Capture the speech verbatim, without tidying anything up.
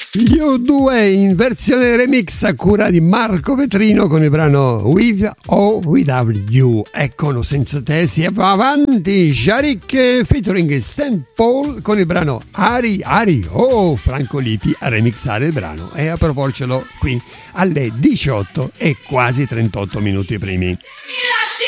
Gli U due in versione remix a cura di Marco Vetrino con il brano With or Without You. Eccono, senza te si va avanti. Sharik featuring Saint Paul con il brano Ari Ari. Oh, Franco Lippi a remixare il brano e a proporcelo qui alle diciotto e quasi trentotto minuti primi. Mi lasci